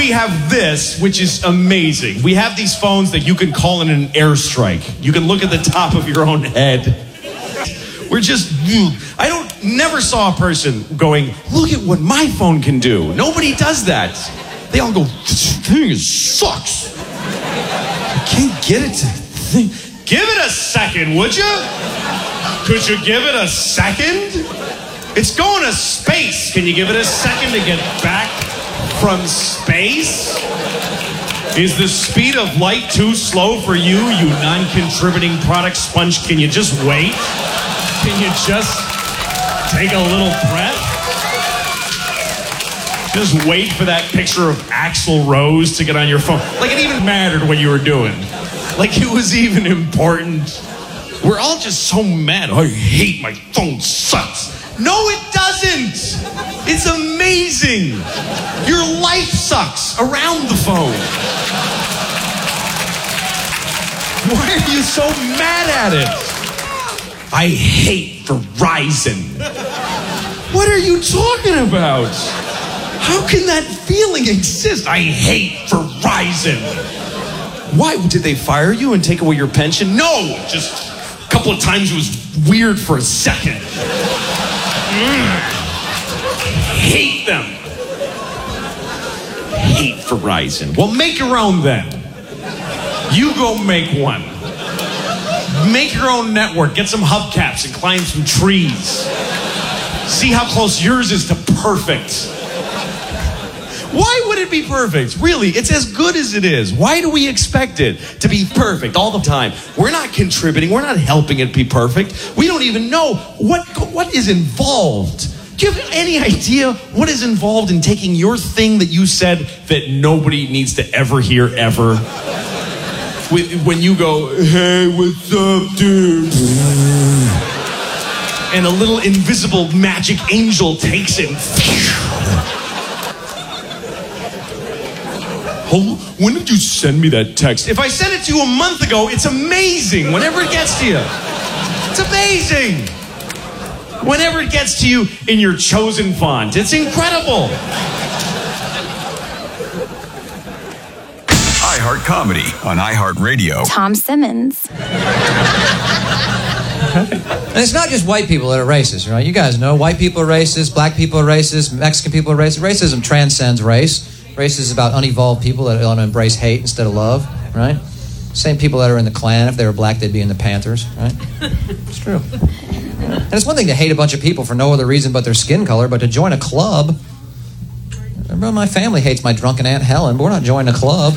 we have this, which is amazing. We have these phones that you can call in an airstrike. You can look at the top of your own head. We're just, never saw a person going, look at what my phone can do. Nobody does that. They all go, this thing sucks. I can't get it to think. Give it a second, would you? Could you give it a second? It's going to space. Can you give it a second to get back from space? Is the speed of light too slow for you, you non-contributing product sponge? Can you just wait? Can you just take a little breath? Just wait for that picture of Axl Rose to get on your phone. Like it even mattered what you were doing. Like it was even important. We're all just so mad. I hate my phone sucks. No, it doesn't. It's amazing. Your life sucks around the phone. Why are you so mad at it? I hate Verizon. What are you talking about? How can that feeling exist? I hate Verizon. Why? Did they fire you and take away your pension? No, just a couple of times it was weird for a second. Hate them. Hate Verizon. Well, make your own then. You go make one. Make your own network. Get some hubcaps and climb some trees. See how close yours is to perfect. Why would it be perfect? Really, it's as good as it is. Why do we expect it to be perfect all the time? We're not contributing. We're not helping it be perfect. We don't even know what is involved. Do you have any idea what is involved in taking your thing that you said that nobody needs to ever hear ever? When you go, hey, what's up, dude? And a little invisible magic angel takes it. When did you send me that text? If I sent it to you a month ago, it's amazing. Whenever it gets to you. It's amazing. Whenever it gets to you in your chosen font. It's incredible. iHeart Comedy on iHeartRadio. Tom Simmons. And it's not just white people that are racist, right? You guys know white people are racist, black people are racist, Mexican people are racist. Racism transcends race. Race is about unevolved people that want to embrace hate instead of love, right? Same people that are in the Klan. If they were black, they'd be in the Panthers, right? It's true. And it's one thing to hate a bunch of people for no other reason but their skin color, but to join a club... My family hates my drunken Aunt Helen, but we're not joining a club.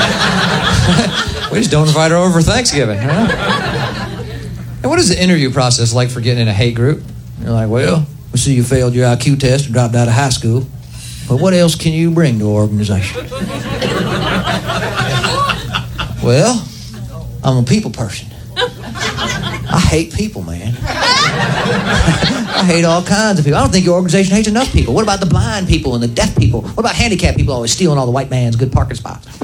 We just don't invite her over for Thanksgiving, right? And what is the interview process like for getting in a hate group? You're like, well, we see you failed your IQ test and dropped out of high school. But what else can you bring to our organization? Well, I'm a people person. I hate people, man. I hate all kinds of people. I don't think your organization hates enough people. What about the blind people and the deaf people? What about handicapped people always stealing all the white man's good parking spots? All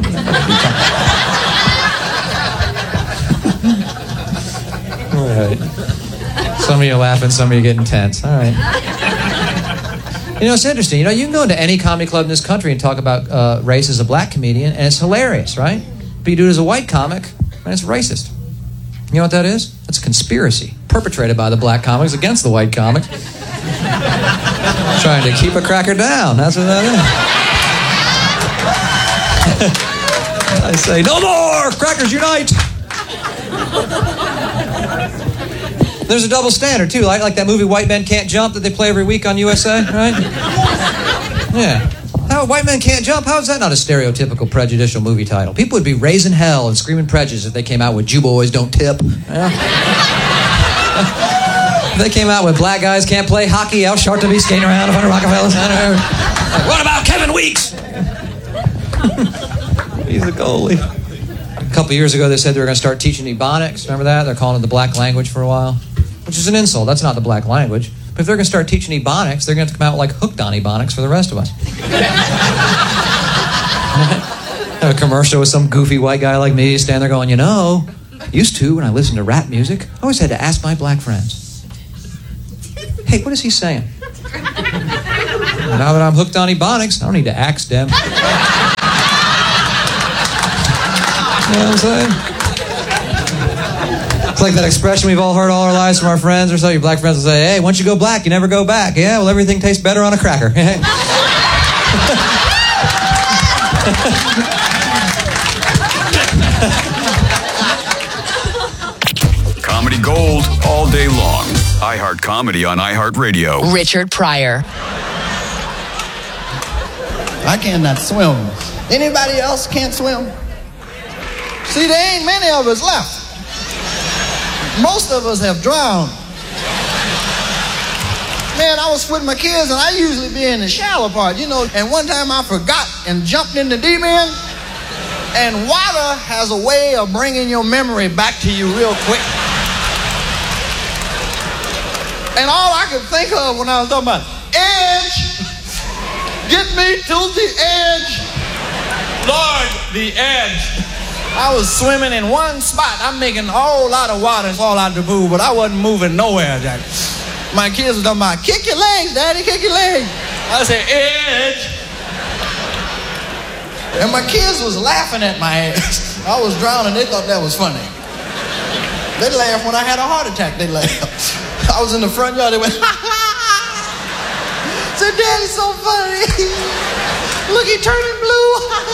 right. Some of you are laughing, some of you are getting tense. All right. You know, it's interesting. You know, you can go into any comedy club in this country and talk about race as a black comedian, and it's hilarious, right? But you do it as a white comic, and it's racist. You know what that is? That's a conspiracy perpetrated by the black comics against the white comics. Trying to keep a cracker down. That's what that is. I say, no more! Crackers unite! There's a double standard, too. Like that movie White Men Can't Jump that they play every week on USA, right? Yeah. How White Men Can't Jump? How is that not a stereotypical prejudicial movie title? People would be raising hell and screaming prejudice if they came out with Jew Boys Don't Tip. Yeah. If they came out with Black Guys Can't Play Hockey, Al Sharpton skating around in front of Rockefeller Center. Like, what about Kevin Weeks? He's a goalie. A couple years ago, they said they were going to start teaching Ebonics. Remember that? They're calling it the black language for a while. Which is an insult. That's not the black language. But if they're going to start teaching Ebonics, they're going to come out like hooked on Ebonics for the rest of us. A commercial with some goofy white guy like me standing there going, you know, used to, when I listened to rap music, I always had to ask my black friends, hey, what is he saying? Now that I'm hooked on Ebonics, I don't need to ask them. know what I'm saying? It's like that expression we've all heard all our lives from our friends or so. Your black friends will say, hey, once you go black, you never go back. Yeah, well, everything tastes better on a cracker. Comedy gold all day long. iHeart Comedy on iHeartRadio. Richard Pryor. I cannot swim. Anybody else can't swim? See, there ain't many of us left. Most of us have drowned. Man, I was with my kids, and I usually be in the shallow part, you know. And one time I forgot and jumped in the deep end. And water has a way of bringing your memory back to you real quick. And all I could think of when I was talking about edge, get me to the edge. Lord, the edge. I was swimming in one spot. I'm making a whole lot of water fall out the pool, but I wasn't moving nowhere, Jack. My kids were talking about, kick your legs, Daddy, kick your legs. I said, edge. And my kids was laughing at my ass. I was drowning. They thought that was funny. They laughed when I had a heart attack. They laughed. I was in the front yard. They went, ha ha. Said, Daddy's so funny. Look, he turning blue.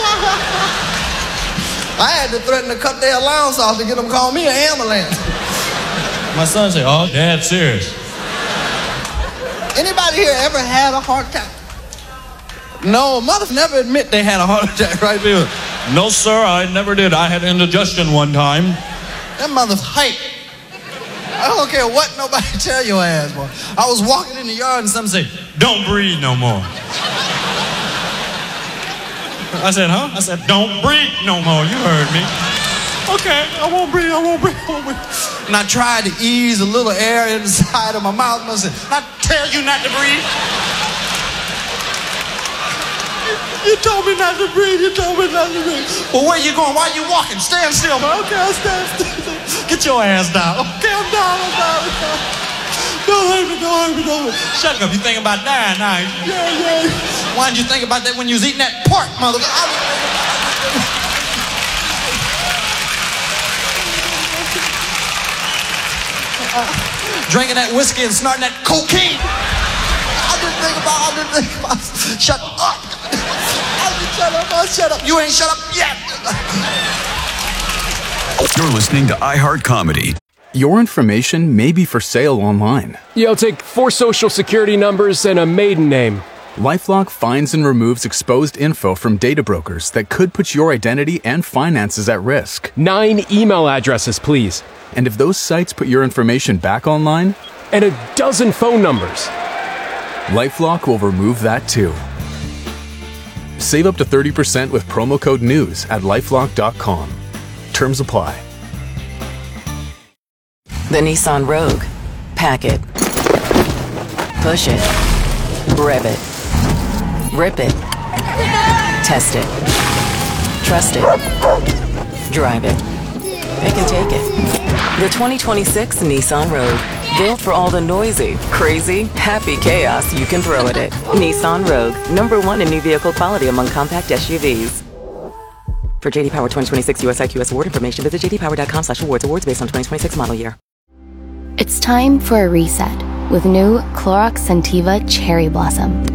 I had to threaten to cut their allowance off to get them to call me an ambulance. My son said, oh, Dad's serious. Anybody here ever had a heart attack? No, mothers never admit they had a heart attack, right, people? No, sir, I never did. I had indigestion one time. That mother's hype. I don't care what nobody tell your ass, boy. I was walking in the yard and something said, Don't breathe no more. I said, huh? I said, don't breathe no more. You heard me. Okay, I won't breathe, I won't breathe, I won't breathe. And I tried to ease a little air inside of my mouth, and I said, I tell you not to breathe. You told me not to breathe, you told me not to breathe. Well, where you going? Why you walking? Stand still, man. Okay, I'll stand still. Get your ass down. Okay, I'm down, I'm down, I'm down. Don't hurt me, don't hurt me, don't hurt me. Shut up, you thinking about dying now. Yeah. Why didn't you think about that when you was eating that pork, mother? Drinking that whiskey and snorting that cocaine. I didn't think about. Shut up. Shut up. You ain't shut up yet. You're listening to iHeart Comedy. Your information may be for sale online. Yeah, I'll take 4 social security numbers and a maiden name. LifeLock finds and removes exposed info from data brokers that could put your identity and finances at risk. 9 email addresses, please. And if those sites put your information back online, and a dozen phone numbers. LifeLock will remove that too. Save up to 30% with promo code NEWS at lifelock.com. Terms apply. The Nissan Rogue. Pack it. Push it. Rev it. Rip it. Test it. Trust it. Drive it. Pick and take it. The 2026 Nissan Rogue. Built for all the noisy, crazy, happy chaos you can throw at it. Nissan Rogue. #1 in new vehicle quality among compact SUVs. For JD Power 2026 US IQS award information, visit jdpower.com/awards. Awards based on 2026 model year. It's time for a reset with new Clorox Scentiva Cherry Blossom.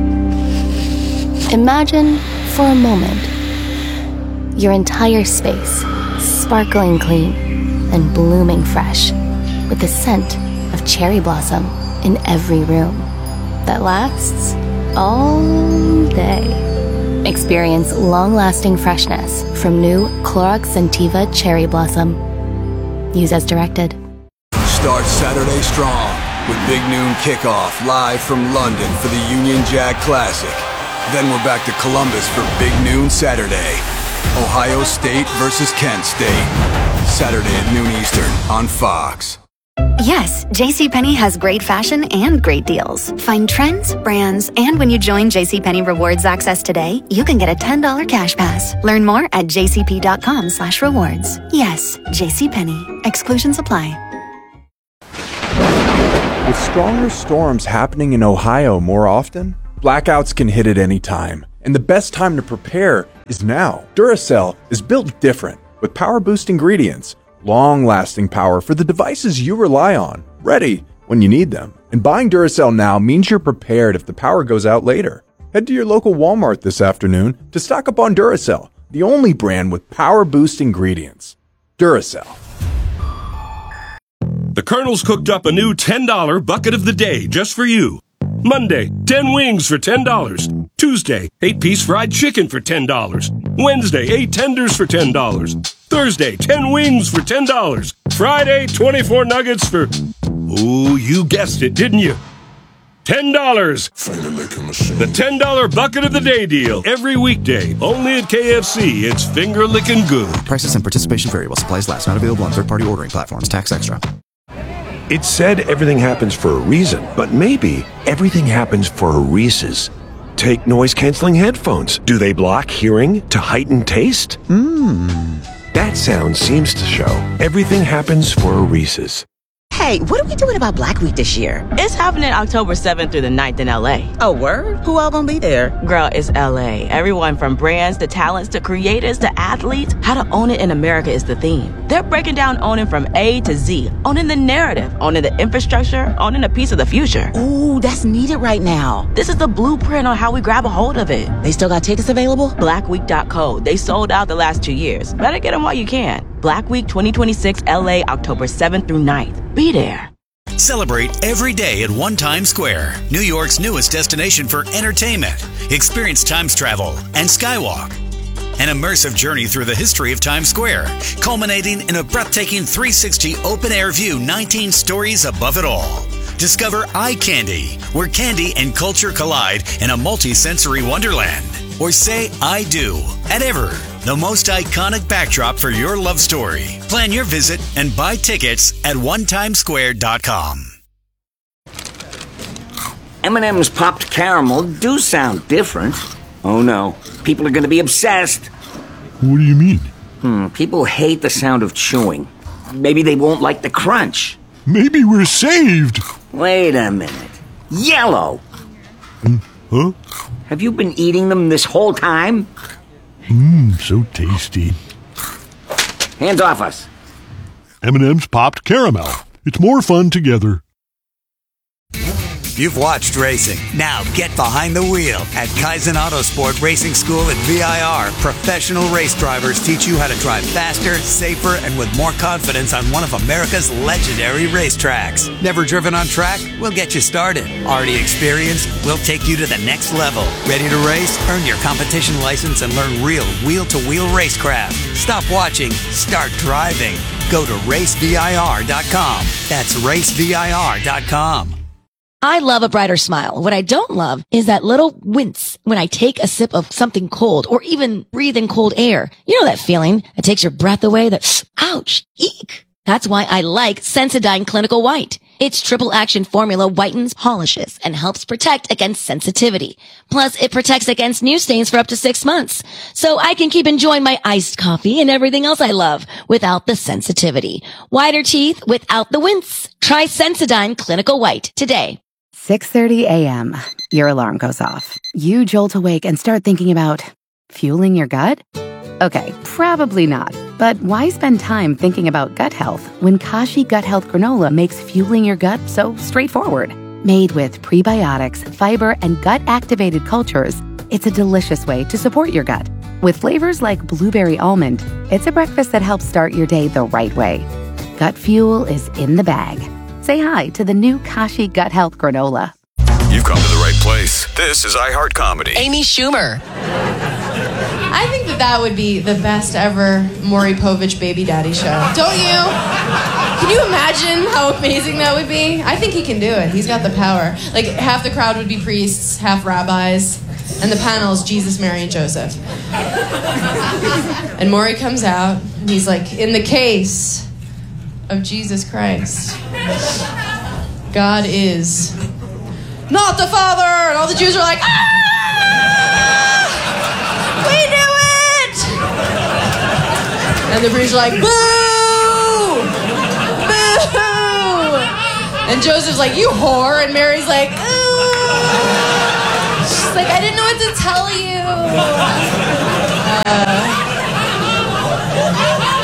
Imagine for a moment your entire space sparkling clean and blooming fresh with the scent of cherry blossom in every room that lasts all day. Experience long-lasting freshness from new Clorox Scentiva Cherry Blossom. Use as directed. Start Saturday strong with Big Noon Kickoff live from London for the Union Jack Classic. Then we're back to Columbus for Big Noon Saturday. Ohio State versus Kent State. Saturday at noon Eastern on Fox. Yes, JCPenney has great fashion and great deals. Find trends, brands, and when you join JCPenney Rewards Access today, you can get a $10 cash pass. Learn more at jcp.com/rewards. Yes, JCPenney. Exclusions apply. With stronger storms happening in Ohio more often, blackouts can hit at any time. And the best time to prepare is now. Duracell is built different. with Power Boost ingredients. Long-lasting power for the devices you rely on, ready when you need them. And buying Duracell now means you're prepared if the power goes out later. Head to your local Walmart this afternoon to stock up on Duracell, the only brand with Power Boost ingredients. Duracell. The Colonel's cooked up a new $10 bucket of the day just for you. Monday, 10 wings for $10. Tuesday, 8-piece fried chicken for $10. Wednesday, 8 tenders for $10. Thursday, 10 wings for $10. Friday, 24 nuggets for... Ooh, you guessed it, didn't you? $10. The $10 bucket of the day deal. Every weekday, only at KFC. It's finger-licking good. Prices and participation vary while supplies last. Not available on third-party ordering platforms. Tax extra. It's said everything happens for a reason, but maybe everything happens for a Reese's. Take noise-canceling headphones. Do they block hearing to heighten taste? That sound seems to show everything happens for a Reese's. Hey, what are we doing about Black Week this year? It's happening October 7th through the 9th in LA. Oh, word? Who all gonna be there? Girl, it's LA. Everyone from brands to talents to creators to athletes. How to own it in America is the theme. They're breaking down owning from A to Z. Owning the narrative, owning the infrastructure, owning a piece of the future. Ooh, that's needed right now. This is the blueprint on how we grab a hold of it. They still got tickets available? Blackweek.co. They sold out the last 2 years. Better get them while you can. Black Week 2026 LA, October 7th through 9th. Be there. Celebrate every day at One Times Square, New York's newest destination for entertainment. Experience Times travel and Skywalk. An immersive journey through the history of Times Square, culminating in a breathtaking 360 open-air view 19 stories above it all. Discover Eye Candy, where candy and culture collide in a multi-sensory wonderland. Or say I do at Ever, the most iconic backdrop for your love story. Plan your visit and buy tickets at onetimesquare.com. M&M's popped caramel do sound different. Oh no, people are going to be obsessed. What do you mean? People hate the sound of chewing. Maybe they won't like the crunch. Maybe we're saved. Wait a minute. Yellow. Huh? Have you been eating them this whole time? So tasty. Hands off us. M&M's popped caramel. It's more fun together. You've watched racing. Now get behind the wheel. At Kaizen Autosport Racing School at VIR, professional race drivers teach you how to drive faster, safer, and with more confidence on one of America's legendary racetracks. Never driven on track? We'll get you started. Already experienced? We'll take you to the next level. Ready to race? Earn your competition license and learn real wheel-to-wheel racecraft. Stop watching. Start driving. Go to racevir.com. That's racevir.com. I love a brighter smile. What I don't love is that little wince when I take a sip of something cold or even breathe in cold air. You know that feeling that takes your breath away, that ouch, eek. That's why I like Sensodyne Clinical White. Its triple action formula whitens, polishes, and helps protect against sensitivity. Plus, it protects against new stains for up to 6 months. So I can keep enjoying my iced coffee and everything else I love without the sensitivity. Whiter teeth without the wince. Try Sensodyne Clinical White today. 6:30 a.m. Your alarm goes off. You jolt awake and start thinking about fueling your gut? Okay, probably not. But why spend time thinking about gut health when Kashi Gut Health Granola makes fueling your gut so straightforward? Made with prebiotics, fiber, and gut-activated cultures, it's a delicious way to support your gut. With flavors like blueberry almond, it's a breakfast that helps start your day the right way. Gut fuel is in the bag. Say hi to the new Kashi Gut Health Granola. You've come to the right place. This is iHeart Comedy. Amy Schumer. I think that would be the best ever Maury Povich baby daddy show. Don't you? Can you imagine how amazing that would be? I think he can do it. He's got the power. Like, half the crowd would be priests, half rabbis, and the panel is Jesus, Mary, and Joseph. And Maury comes out, and he's like, in the case of Jesus Christ, God is not the Father! And all the Jews are like, ah! We knew it! And the British are like, boo! Boo! And Joseph's like, you whore! And Mary's like, ooh! She's like, I didn't know what to tell you.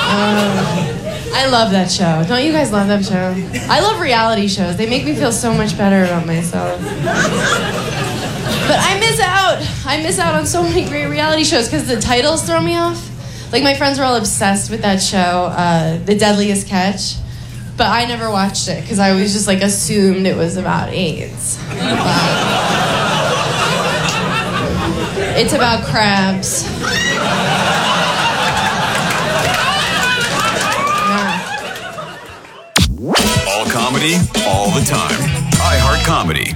I love that show. Don't you guys love that show? I love reality shows. They make me feel so much better about myself. But I miss out. I miss out on so many great reality shows because the titles throw me off. Like, my friends were all obsessed with that show, The Deadliest Catch. But I never watched it because I always just, like, assumed it was about AIDS. It's about crabs. All comedy, all the time. iHeart Comedy.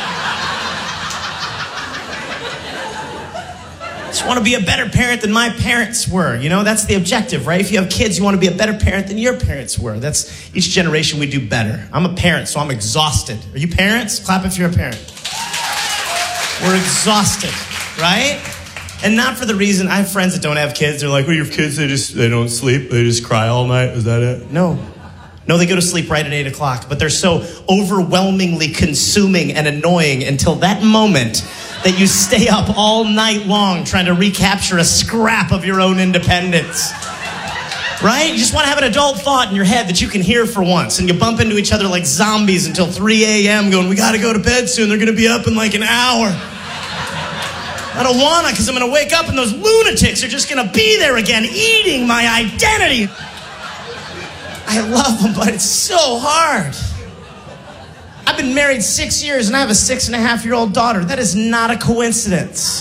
Just want to be a better parent than my parents were. You know, that's the objective, right? If you have kids, you want to be a better parent than your parents were. That's each generation we do better. I'm a parent, so I'm exhausted. Are you parents? Clap if you're a parent. We're exhausted, right? And not for the reason, I have friends that don't have kids. They're like, well, your kids, they don't sleep. They just cry all night. Is that it? No, they go to sleep right at 8 o'clock, but they're so overwhelmingly consuming and annoying until that moment that you stay up all night long trying to recapture a scrap of your own independence. Right? You just want to have an adult thought in your head that you can hear for once, and you bump into each other like zombies until 3 a.m. going, we got to go to bed soon. They're going to be up in like an hour. I don't want to because I'm going to wake up and those lunatics are just going to be there again, eating my identity. I love them, but it's so hard. I've been married 6 years and I have a 6.5-year-old daughter. That is not a coincidence.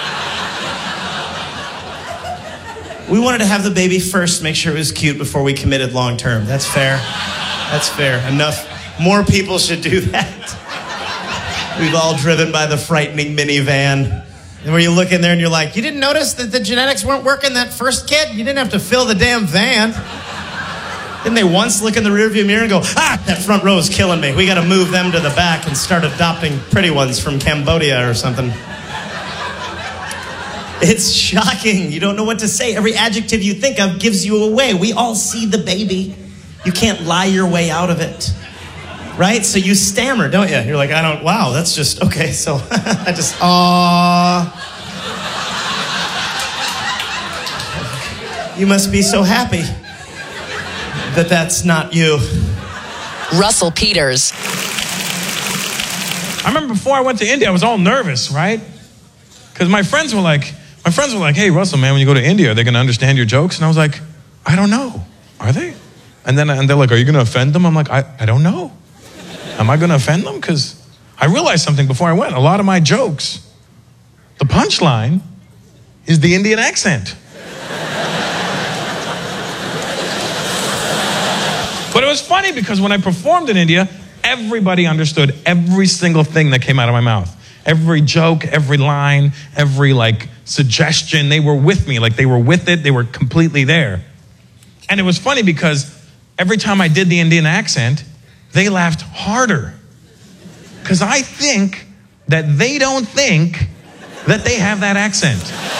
We wanted to have the baby first, make sure it was cute before we committed long term. That's fair. That's fair. Enough. More people should do that. We've all driven by the frightening minivan. And where you look in there and you're like, you didn't notice that the genetics weren't working that first kid? You didn't have to fill the damn van. Didn't they once look in the rearview mirror and go, that front row is killing me. We got to move them to the back and start adopting pretty ones from Cambodia or something. It's shocking. You don't know what to say. Every adjective you think of gives you away. We all see the baby. You can't lie your way out of it. Right? So you stammer, don't you? You're like, wow, that's just, okay, so I just, you must be so happy that that's not you. Russell Peters. I remember before I went to India, I was all nervous, right? Because my friends were like, hey, Russell, man, when you go to India, are they going to understand your jokes? And I was like, I don't know. Are they? And they're like, are you going to offend them? I'm like, I don't know. Am I going to offend them? Because I realized something before I went. A lot of my jokes, the punchline is the Indian accent. But it was funny because when I performed in India, everybody understood every single thing that came out of my mouth. Every joke, every line, every suggestion, they were with me. Like they were with it. They were completely there. And it was funny because every time I did the Indian accent, they laughed harder. Because I think that they don't think that they have that accent.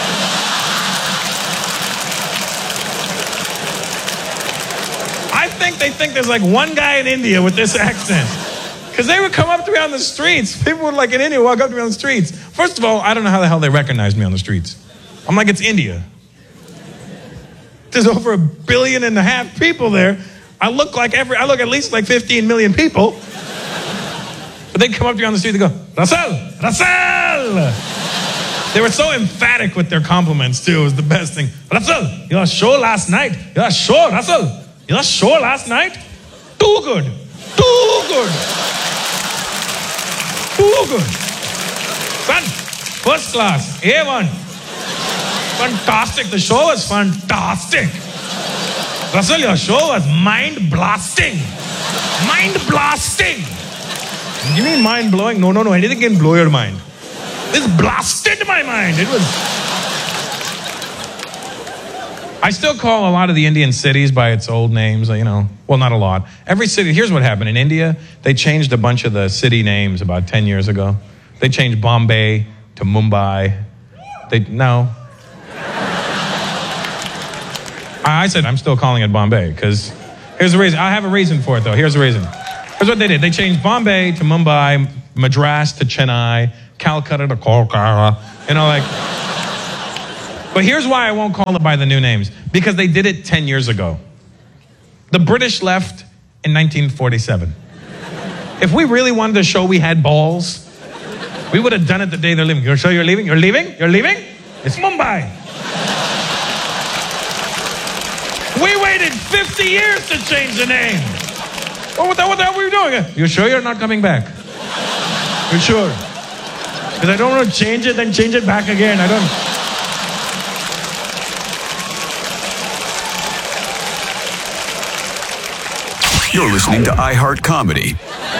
They think there's one guy in India with this accent. Because they would come up to me on the streets. People would in India walk up to me on the streets. First of all, I don't know how the hell they recognized me on the streets. I'm like, it's India. There's over 1.5 billion people there. I look at least 15 million people. But they'd come up to me on the street and go, Russell! Russell! They were so emphatic with their compliments too. It was the best thing. Russell, your show last night. Your show, Russell. Your show last night? Too good. Too good. Too good. Son, first class. A1. Fantastic. The show was fantastic. Russell, your show was mind-blasting. Mind-blasting. You mean mind-blowing? No. Anything can blow your mind. This blasted my mind. It was... I still call a lot of the Indian cities by its old names, well, not a lot. Every city, here's what happened. In India, they changed a bunch of the city names about 10 years ago. They changed Bombay to Mumbai. I said I'm still calling it Bombay because here's the reason. I have a reason for it, though. Here's the reason. Here's what they did. They changed Bombay to Mumbai, Madras to Chennai, Calcutta to Kolkata, But here's why I won't call it by the new names. Because they did it 10 years ago. The British left in 1947. If we really wanted to show we had balls, we would have done it the day they're leaving. You're sure you're leaving? You're leaving? You're leaving? It's Mumbai. We waited 50 years to change the name. Well, what the hell were you doing? You sure you're not coming back? You sure? Because I don't want to change it, then change it back again. I don't. You're listening to iHeart Comedy.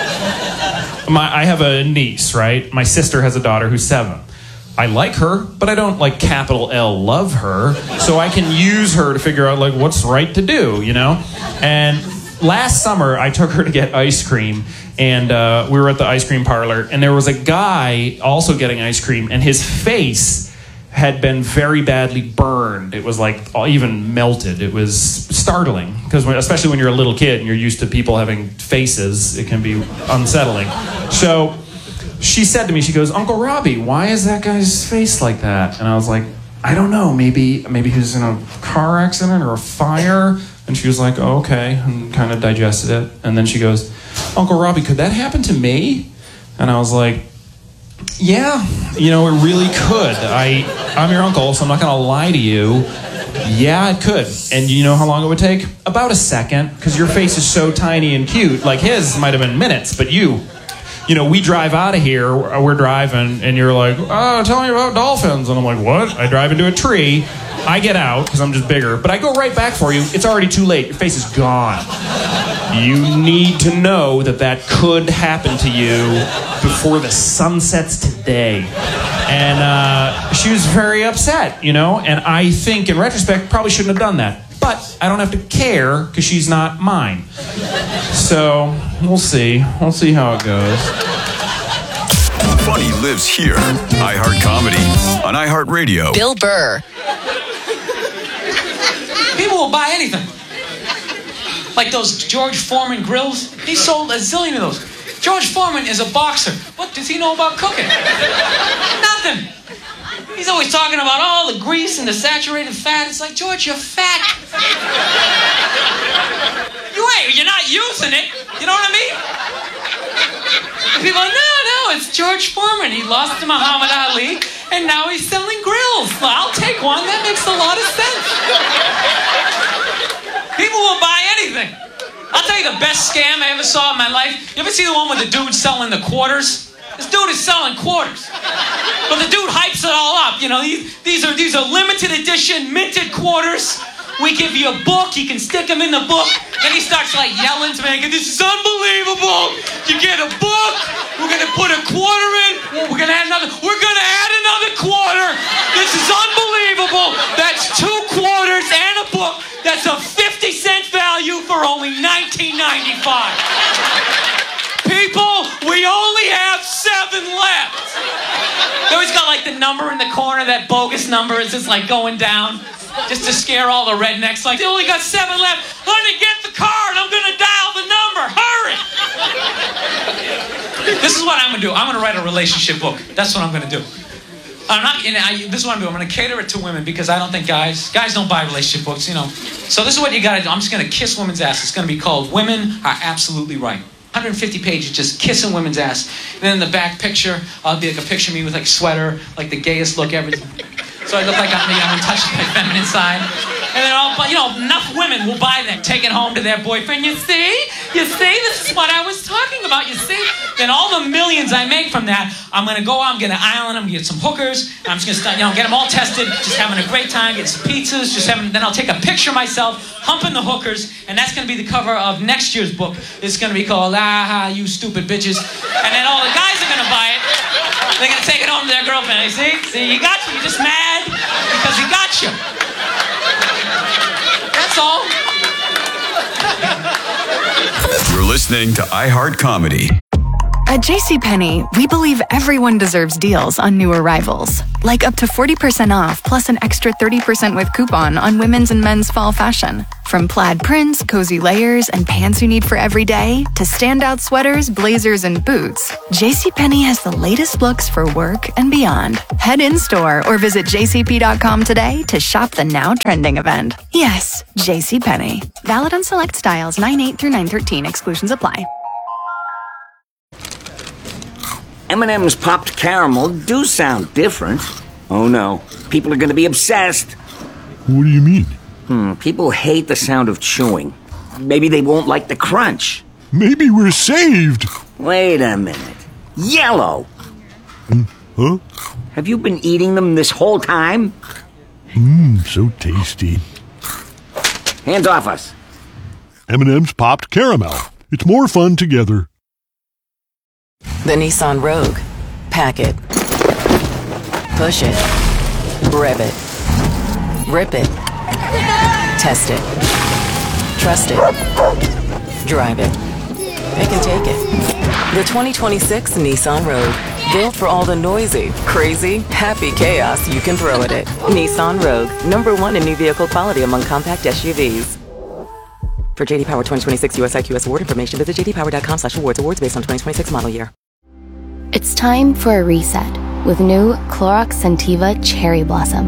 I have a niece, right? My sister has a daughter who's 7. I like her, but I don't like capital L love her. So I can use her to figure out like what's right to do, you know? And last summer I took her to get ice cream, and we were at the ice cream parlor, and there was a guy also getting ice cream, and his face had been very badly burned. It was like even melted. It was startling, because especially when you're a little kid and you're used to people having faces, it can be unsettling. So she said to me, she goes, "Uncle Robbie, why is that guy's face like that?" And I was like, "I don't know, maybe he was in a car accident or a fire." And she was like, "Oh, okay," and kind of digested it. And then she goes, "Uncle Robbie, could that happen to me?" And I was like, "Yeah, you know, it really could. I'm your uncle, so I'm not going to lie to you. Yeah, it could." And you know how long it would take? About a second, because your face is so tiny and cute. Like his might have been minutes, but you know, we drive out of here, we're driving, and you're like, "Oh, tell me about dolphins." And I'm like, "What?" I drive into a tree. I get out, because I'm just bigger, but I go right back for you. It's already too late. Your face is gone. You need to know that could happen to you before the sun sets today. And she was very upset, you know, and I think in retrospect probably shouldn't have done that. But I don't have to care because she's not mine. So we'll see. We'll see how it goes. Funny lives here. iHeart Comedy on iHeart Radio. Bill Burr. People will buy anything. Like those George Foreman grills. He sold a zillion of those. George Foreman is a boxer. What does he know about cooking? Nothing. He's always talking about all the grease and the saturated fat. It's like, George, you're fat. You're not using it. You know what I mean? And people are, no, it's George Foreman. He lost to Muhammad Ali, and now he's selling grills. Well, I'll take one. That makes a lot of sense. People will buy anything. I'll tell you the best scam I ever saw in my life. You ever see the one with the dude selling the quarters? This dude is selling quarters. But the dude hypes it all up. You know, these are limited edition, minted quarters. We give you a book, you can stick them in the book. Then he starts like yelling to me, "This is unbelievable. You get a book, we're gonna put a quarter in, we're gonna add another quarter. This is unbelievable. That's 2 quarters and a book. That's a 50-cent value for only $19.95. People, we only have 7 left." They always got like the number in the corner, that bogus number is just like going down. Just to scare all the rednecks, like, "They only got 7 left. Honey, get the card. I'm going to dial the number. Hurry." This is what I'm going to do. I'm going to write a relationship book. That's what I'm going to do. This is what I'm doing. I'm going to cater it to women, because I don't think guys don't buy relationship books, you know. So this is what you got to do. I'm just going to kiss women's ass. It's going to be called Women Are Absolutely Right. 150 pages just kissing women's ass. And then in the back picture, I'll be like a picture of me with like a sweater, like the gayest look ever. So I look like I'm in touch with my feminine side. And then enough women will buy that, take it home to their boyfriend. You see, this is what I was talking about, you see? Then all the millions I make from that, I'm going to go out, I'm going to island, I'm going to get some hookers, and I'm just going to start, get them all tested, just having a great time, get some pizzas, then I'll take a picture of myself, humping the hookers, and that's going to be the cover of next year's book. It's going to be called, "Ah, you stupid bitches." And then all the guys are going to buy it. They're going to take it home to their girlfriend. You see, you got you. You're just mad because he got you. That's all. You're listening to iHeart Comedy. At JCPenney, we believe everyone deserves deals on new arrivals. Like up to 40% off plus an extra 30% with coupon on women's and men's fall fashion. From plaid prints, cozy layers, and pants you need for every day, to standout sweaters, blazers, and boots, JCPenney has the latest looks for work and beyond. Head in-store or visit jcp.com today to shop the now trending event. Yes, JCPenney. Valid on select styles 9/8 through 9/13. Exclusions apply. M&M's popped caramel do sound different. Oh no, people are going to be obsessed. What do you mean? People hate the sound of chewing. Maybe they won't like the crunch. Maybe we're saved. Wait a minute. Yellow! Huh? Have you been eating them this whole time? So tasty. Hands off us. M&M's popped caramel. It's more fun together. The Nissan Rogue. Pack it. Push it. Rev it. Rip it. Test it. Trust it. Drive it. It can take it. The 2026 Nissan Rogue. Built for all the noisy, crazy, happy chaos you can throw at it. Nissan Rogue. #1 in new vehicle quality among compact SUVs. For JD Power 2026 US IQS award information, visit jdpower.com/awards. Awards based on 2026 model year. It's time for a reset with new Clorox Scentiva Cherry Blossom.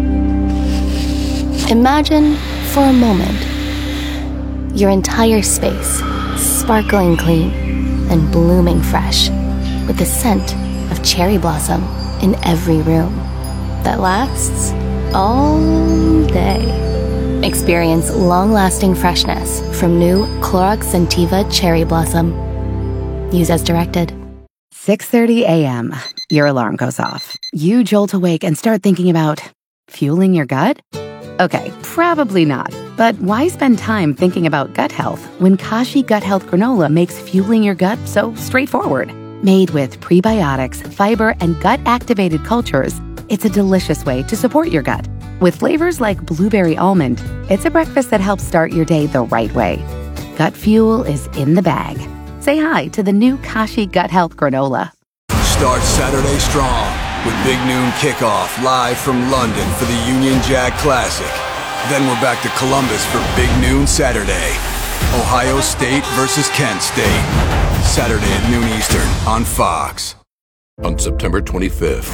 Imagine, for a moment, your entire space sparkling clean and blooming fresh with the scent of cherry blossom in every room that lasts all day. Experience long-lasting freshness from new Clorox Scentiva Cherry Blossom. Use as directed. 6:30 a.m. Your alarm goes off. You jolt awake and start thinking about fueling your gut? Okay, probably not. But why spend time thinking about gut health when Kashi Gut Health Granola makes fueling your gut so straightforward? Made with prebiotics, fiber, and gut-activated cultures, it's a delicious way to support your gut. With flavors like blueberry almond, it's a breakfast that helps start your day the right way. Gut fuel is in the bag. Say hi to the new Kashi Gut Health Granola. Start Saturday strong with Big Noon Kickoff live from London for the Union Jack Classic. Then we're back to Columbus for Big Noon Saturday. Ohio State versus Kent State. Saturday at noon Eastern on Fox. On September 25th.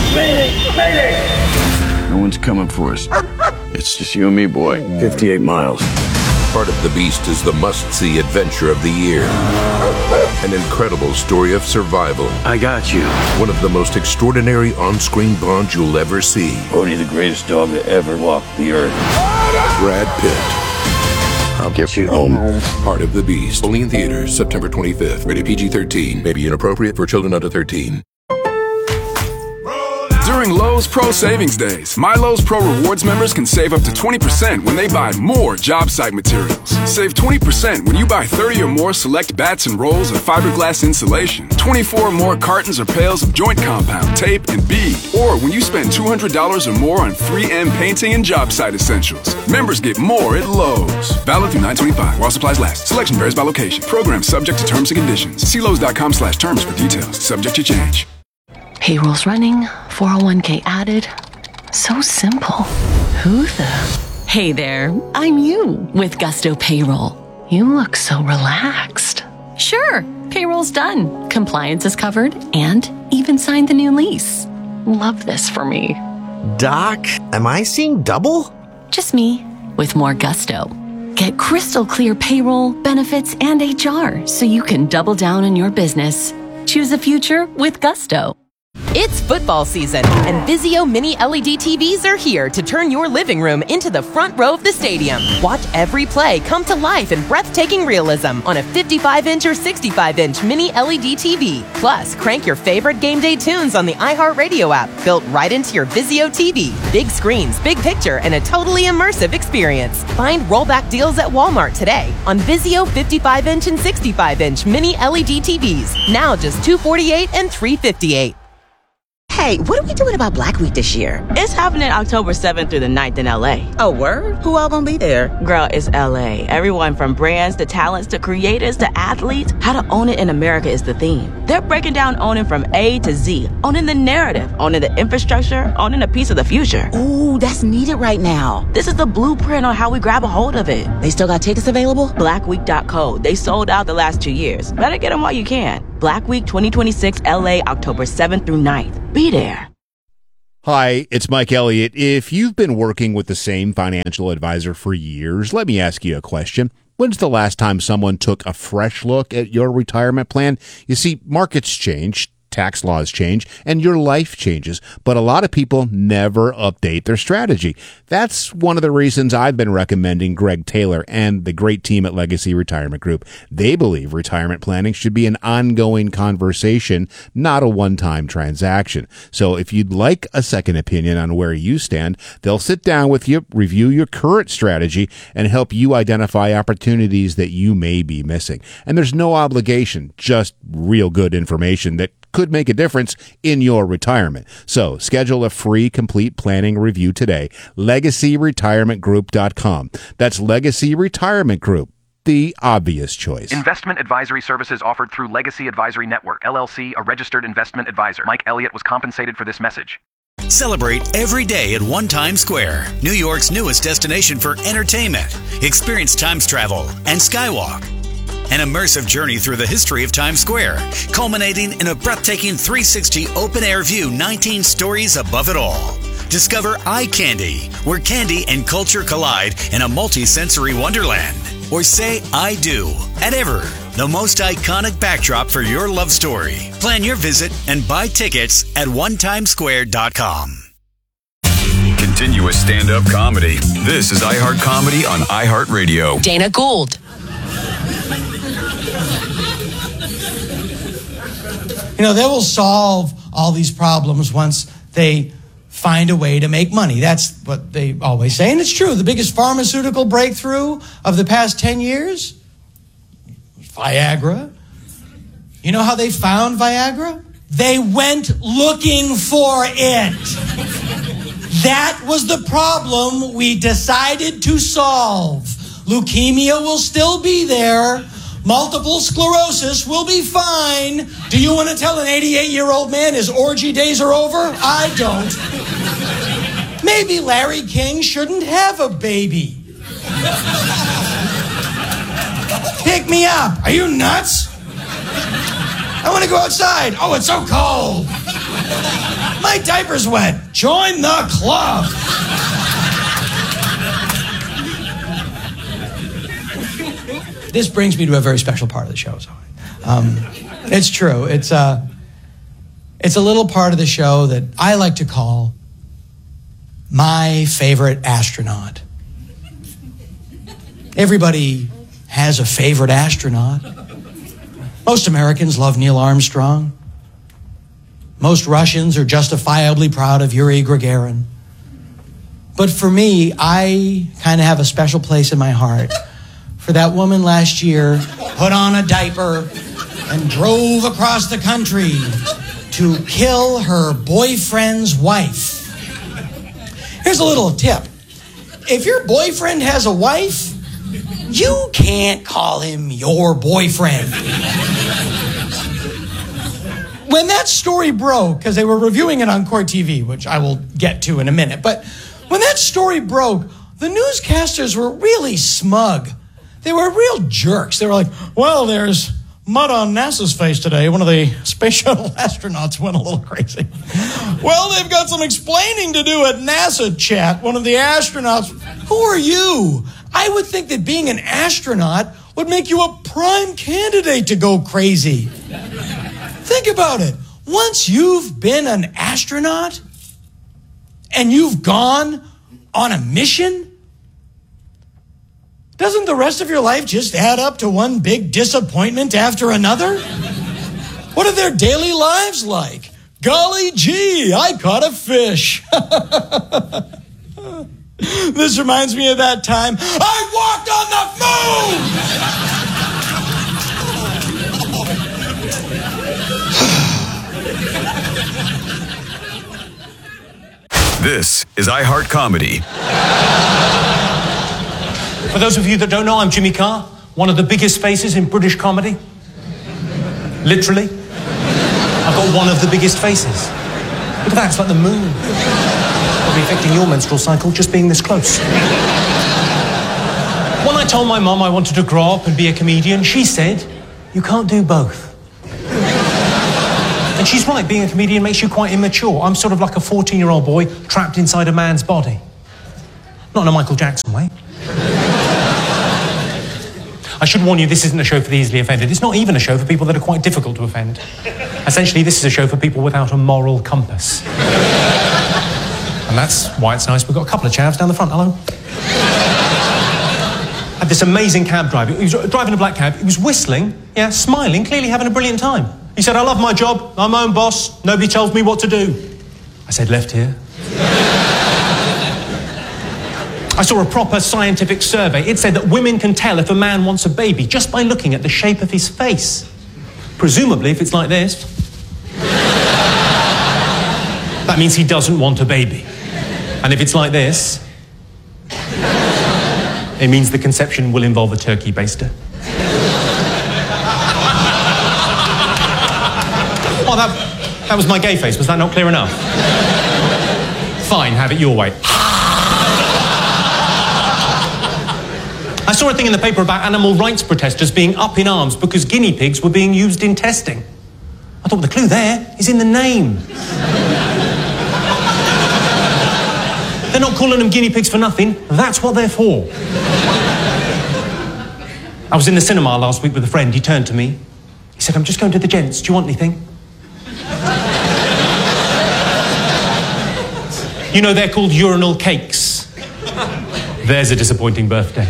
No one's coming for us. It's just you and me, boy. 58 miles. Part of the Beast is the must-see adventure of the year. An incredible story of survival. I got you. One of the most extraordinary on-screen bonds you'll ever see. Only the greatest dog that ever walked the earth. Brad Pitt. I'll get you home. Part of the Beast. Only in theaters September 25th. Rated PG-13. May be inappropriate for children under 13. During Lowe's Pro Savings Days, My Lowe's Pro Rewards members can save up to 20% when they buy more job site materials. Save 20% when you buy 30 or more select bats and rolls of fiberglass insulation, 24 or more cartons or pails of joint compound, tape, and bead, or when you spend $200 or more on 3M painting and job site essentials. Members get more at Lowe's. Valid through 9/25 while supplies last. Selection varies by location. Program subject to terms and conditions. See Lowe's.com/terms for details. Subject to change. Payroll's running, 401k added. So simple. Who the? Hey there, I'm you with Gusto Payroll. You look so relaxed. Sure, payroll's done, compliance is covered, and even signed the new lease. Love this for me. Doc, am I seeing double? Just me, with more gusto. Get crystal clear payroll, benefits, and HR so you can double down on your business. Choose a future with Gusto. It's football season, and Vizio Mini LED TVs are here to turn your living room into the front row of the stadium. Watch every play come to life in breathtaking realism on a 55-inch or 65-inch Mini LED TV. Plus, crank your favorite game day tunes on the iHeartRadio app, built right into your Vizio TV. Big screens, big picture, and a totally immersive experience. Find rollback deals at Walmart today on Vizio 55-inch and 65-inch Mini LED TVs. Now just $248 and $358. Hey, what are we doing about Black Week this year? It's happening October 7th through the 9th in LA. Oh, word? Who all gonna be there? Girl, it's LA. Everyone from brands to talents to creators to athletes. How to own it in America is the theme. They're breaking down owning from A to Z. Owning the narrative, owning the infrastructure, owning a piece of the future. Ooh, that's needed right now. This is the blueprint on how we grab a hold of it. They still got tickets available? Blackweek.co. They sold out the last 2 years. Better get them while you can. Black Week 2026 LA, October 7th through 9th. Be there. Hi, it's Mike Elliott. If you've been working with the same financial advisor for years, let me ask you a question. When's the last time someone took a fresh look at your retirement plan? You see, markets change, tax laws change, and your life changes, but a lot of people never update their strategy. That's one of the reasons I've been recommending Greg Taylor and the great team at Legacy Retirement Group. They believe retirement planning should be an ongoing conversation, not a one-time transaction. So if you'd like a second opinion on where you stand, they'll sit down with you, review your current strategy, and help you identify opportunities that you may be missing. And there's no obligation, just real good information that could make a difference in your retirement. So schedule a free complete planning review today. LegacyRetirementGroup.com. That's Legacy Retirement Group, the obvious choice. Investment advisory services offered through Legacy Advisory Network, LLC, a registered investment advisor. Mike Elliott was compensated for this message. Celebrate every day at One Times Square, New York's newest destination for entertainment. Experience Times Travel and Skywalk. An immersive journey through the history of Times Square, culminating in a breathtaking 360 open-air view, 19 stories above it all. Discover Eye Candy, where candy and culture collide in a multi-sensory wonderland. Or say I do at Ever, the most iconic backdrop for your love story. Plan your visit and buy tickets at onetimesquare.com. Continuous stand-up comedy. This is iHeart Comedy on iHeartRadio. Dana Gould. You know, they will solve all these problems once they find a way to make money. That's what they always say, and it's true. The biggest pharmaceutical breakthrough of the past 10 years? Viagra. You know how they found Viagra? They went looking for it. That was the problem we decided to solve. Leukemia will still be there. Multiple sclerosis will be fine. Do you want to tell an 88-year-old man his orgy days are over? I don't. Maybe Larry King shouldn't have a baby. Pick me up. Are you nuts? I want to go outside. Oh, it's so cold. My diaper's wet. Join the club. This brings me to a very special part of the show. It's true. It's a little part of the show that I like to call my favorite astronaut. Everybody has a favorite astronaut. Most Americans love Neil Armstrong. Most Russians are justifiably proud of Yuri Gagarin. But for me, I kind of have a special place in my heart for that woman last year, put on a diaper and drove across the country to kill her boyfriend's wife. Here's a little tip. If your boyfriend has a wife, you can't call him your boyfriend. When that story broke, because they were reviewing it on Court TV, which I will get to in a minute, but when that story broke, the newscasters were really smug. They were real jerks. They were like, well, there's mud on NASA's face today. One of the space shuttle astronauts went a little crazy. Well, they've got some explaining to do at NASA chat. One of the astronauts, who are you? I would think that being an astronaut would make you a prime candidate to go crazy. Think about it. Once you've been an astronaut and you've gone on a mission, doesn't the rest of your life just add up to one big disappointment after another? What are their daily lives like? Golly gee, I caught a fish. This reminds me of that time I walked on the moon! This is iHeart Comedy. For those of you that don't know, I'm Jimmy Carr, one of the biggest faces in British comedy. Literally. I've got one of the biggest faces. Look at that, it's like the moon. Probably affecting your menstrual cycle just being this close. When I told my mum I wanted to grow up and be a comedian, she said, "You can't do both." And she's right, being a comedian makes you quite immature. I'm sort of like a 14-year-old boy trapped inside a man's body. Not in a Michael Jackson way. I should warn you, this isn't a show for the easily offended. It's not even a show for people that are quite difficult to offend. Essentially, this is a show for people without a moral compass. And that's why it's nice we've got a couple of chavs down the front. Hello. I had this amazing cab driver. He was driving a black cab. He was whistling, yeah, smiling, clearly having a brilliant time. He said, "I love my job. I'm my own boss. Nobody tells me what to do." I said, "Left here." I saw a proper scientific survey. It said that women can tell if a man wants a baby just by looking at the shape of his face. Presumably, if it's like this, that means he doesn't want a baby. And if it's like this, it means the conception will involve a turkey baster. Oh, that was my gay face. Was that not clear enough? Fine, have it your way. I saw a thing in the paper about animal rights protesters being up in arms because guinea pigs were being used in testing. I thought the clue there is in the name. They're not calling them guinea pigs for nothing. That's what they're for. I was in the cinema last week with a friend. He turned to me. He said, "I'm just going to the gents. Do you want anything?" You know, they're called urinal cakes. There's a disappointing birthday.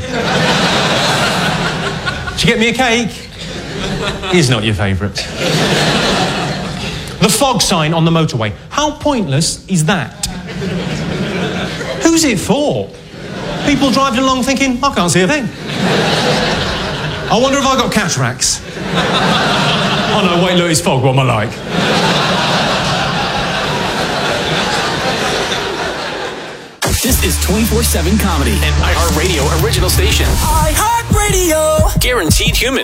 Did you get me a cake? Is not your favourite. The fog sign on the motorway. How pointless is that? Who's it for? People driving along thinking, "I can't see a thing. I wonder if I got cataracts." Oh no, wait, look, it's fog. What am I like? This is 24/7 Comedy, an iHeartRadio original station. iHeartRadio! Guaranteed human.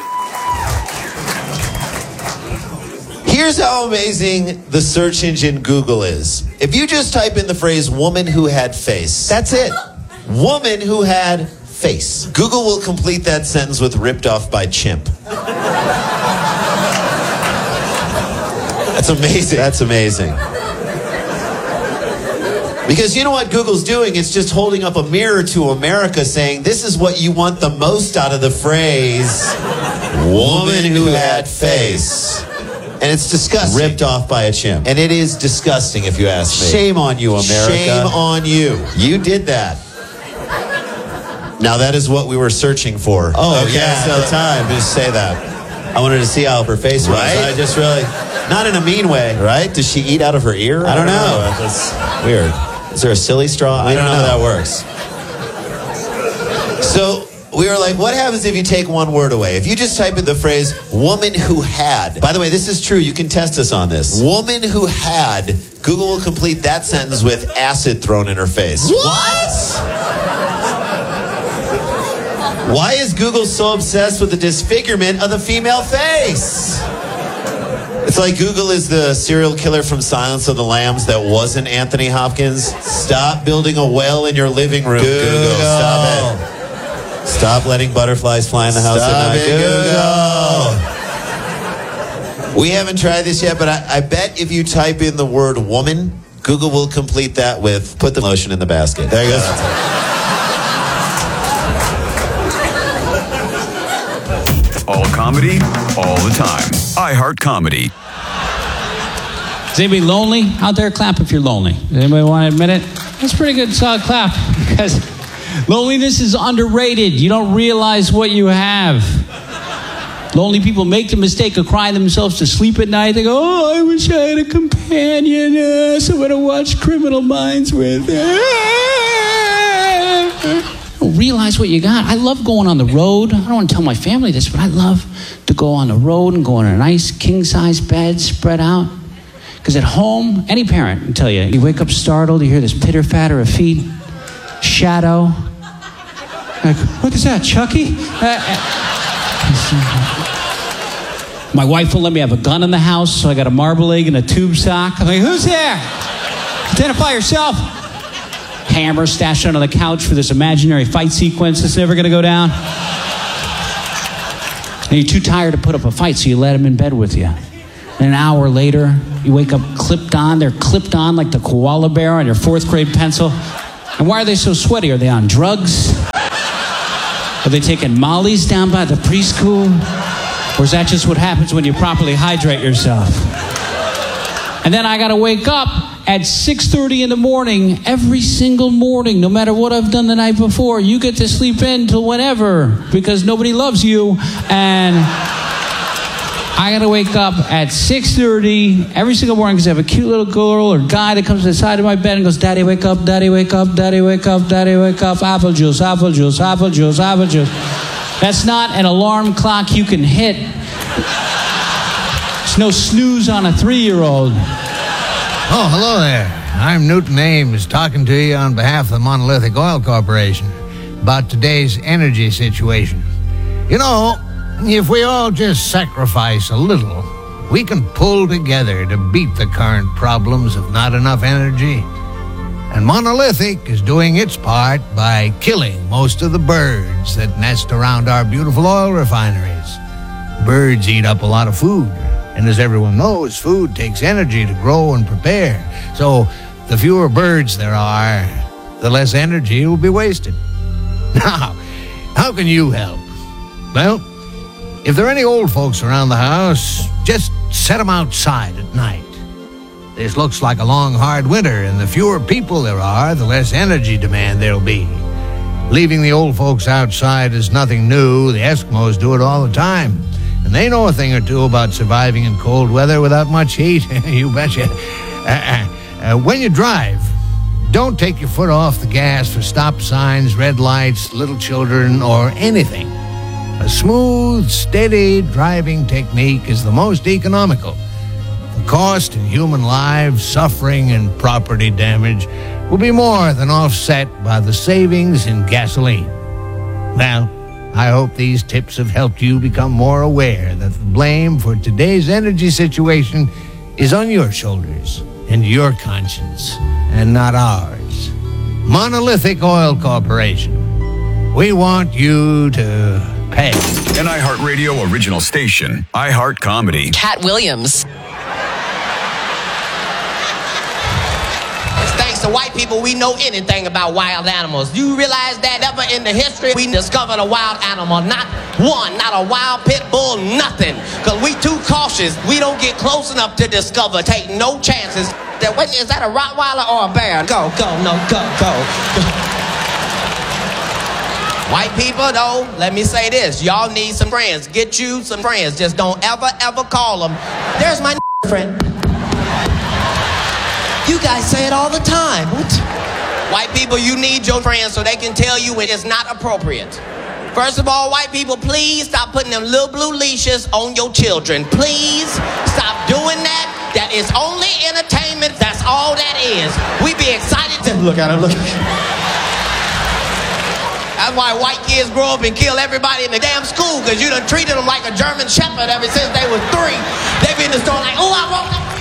Here's how amazing the search engine Google is. If you just type in the phrase "woman who had face," that's it. Woman who had face. Google will complete that sentence with "ripped off by chimp." That's amazing. That's amazing. Because you know what Google's doing? It's just holding up a mirror to America saying, this is what you want the most out of the phrase, woman who had face. And it's disgusting. Ripped off by a chimp. And it is disgusting, if you ask me. Shame on you, America. Shame on you. You did that. Now that is what we were searching for. Oh, okay, yeah, at the time. Just say that. I wanted to see how her face was. Right? I just really, not in a mean way. Right? Does she eat out of her ear? I don't know. That's weird. Is there a silly straw? I don't know how that works. So we were like, what happens if you take one word away? If you just type in the phrase, woman who had. By the way, this is true. You can test us on this. Woman who had. Google will complete that sentence with acid thrown in her face. What? Why is Google so obsessed with the disfigurement of the female face? It's like Google is the serial killer from Silence of the Lambs that wasn't Anthony Hopkins. Stop building a well in your living room, Google. Stop it. Stop letting butterflies fly in the house at night. Google. We haven't tried this yet, but I bet if you type in the word woman, Google will complete that with put the lotion in the basket. There you go. All comedy, all the time. iHeart Comedy. Is anybody lonely out there? Clap if you're lonely. Does anybody want to admit it? That's a pretty good solid clap because loneliness is underrated. You don't realize what you have. Lonely people make the mistake of crying themselves to sleep at night. They go, "Oh, I wish I had a companion, someone to watch Criminal Minds with." Don't realize what you got. I love going on the road. I don't want to tell my family this, but I love to go on the road and go on a nice king-size bed, spread out. Because at home, any parent will tell you, you wake up startled, you hear this pitter-patter of feet, shadow. Like, what is that, Chucky? My wife won't let me have a gun in the house, so I got a marble egg and a tube sock. I'm like, who's there? Identify yourself. Hammer stashed under the couch for this imaginary fight sequence that's never going to go down. And you're too tired to put up a fight, so you let him in bed with you. And an hour later, you wake up clipped on. They're clipped on like the koala bear on your 4th grade pencil. And why are they so sweaty? Are they on drugs? Are they taking Molly's down by the preschool? Or is that just what happens when you properly hydrate yourself? And then I got to wake up at 6:30 in the morning, every single morning, no matter what I've done the night before. You get to sleep in till whenever, because nobody loves you. And I got to wake up at 6:30 every single morning because I have a cute little girl or guy that comes to the side of my bed and goes, Daddy, wake up, Daddy, wake up, Daddy, wake up, Daddy, wake up, apple juice, apple juice, apple juice, apple juice. That's not an alarm clock you can hit. There's no snooze on a 3-year-old. Oh, hello there. I'm Newton Ames, talking to you on behalf of the Monolithic Oil Corporation about today's energy situation. You know, if we all just sacrifice a little, we can pull together to beat the current problems of not enough energy. And Monolithic is doing its part by killing most of the birds that nest around our beautiful oil refineries. Birds eat up a lot of food. And as everyone knows, food takes energy to grow and prepare. So the fewer birds there are, the less energy will be wasted. Now, how can you help? Well, if there are any old folks around the house, just set them outside at night. This looks like a long, hard winter, and the fewer people there are, the less energy demand there'll be. Leaving the old folks outside is nothing new. The Eskimos do it all the time. And they know a thing or two about surviving in cold weather without much heat. You betcha. When you drive, don't take your foot off the gas for stop signs, red lights, little children, or anything. A smooth, steady driving technique is the most economical. The cost in human lives, suffering, and property damage will be more than offset by the savings in gasoline. Well, I hope these tips have helped you become more aware that the blame for today's energy situation is on your shoulders and your conscience, and not ours. Monolithic Oil Corporation. We want you to pay. An iHeartRadio original station, iHeart Comedy. Cat Williams. Thanks to white people, we know anything about wild animals. Do you realize that never in the history we discovered a wild animal? Not one, not a wild pit bull, nothing. Because we too cautious. We don't get close enough to discover, take no chances. Is that a Rottweiler or a bear? Go, no, go. White people, though, let me say this. Y'all need some friends. Get you some friends. Just don't ever call them. There's my friend. You guys say it all the time. What? White people, you need your friends so they can tell you when it's not appropriate. First of all, white people, please stop putting them little blue leashes on your children. Please stop doing that. That is only entertainment. That's all that is. We be excited to look at them. Look. That's why white kids grow up and kill everybody in the damn school, because you done treated them like a German shepherd ever since they was 3. They be in the store like, oh, I want them.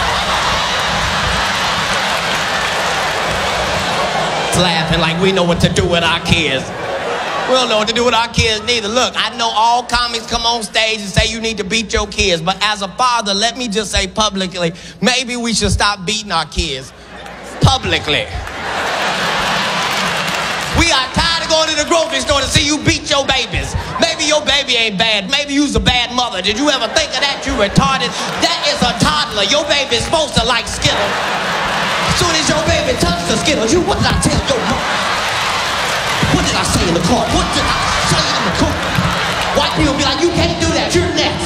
Laughing like we know what to do with our kids. We don't know what to do with our kids neither. Look, I know all comics come on stage and say you need to beat your kids, but as a father, let me just say publicly, maybe we should stop beating our kids. Publicly. We are tired of going to the grocery store to see you beat your babies. Maybe your baby ain't bad. Maybe you's a bad mother. Did you ever think of that? You retarded. That is a toddler. Your baby's supposed to like Skittles. As soon as your baby touched the Skittles, what did I tell your mom? What did I say in the car? What did I say in the car? White people be like, you can't do that. You're next.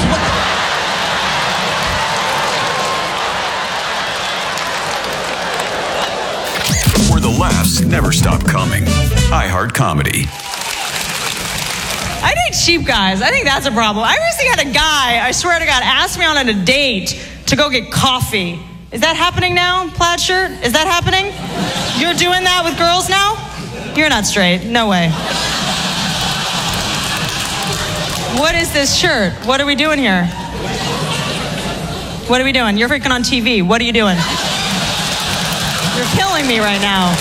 Where the laughs never stop coming. iHeart Comedy. I date cheap guys. I think that's a problem. I recently had a guy, I swear to God, ask me on a date to go get coffee. Is that happening now, plaid shirt? Is that happening? You're doing that with girls now? You're not straight. No way. What is this shirt? What are we doing here? What are we doing? You're freaking on TV. What are you doing? You're killing me right now.